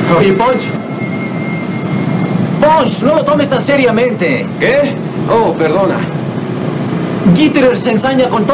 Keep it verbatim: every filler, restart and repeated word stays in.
Oye, Punch. Punch, no lo tomes tan seriamente. ¿Qué? Oh, perdona. Jitterer se ensaña con todo.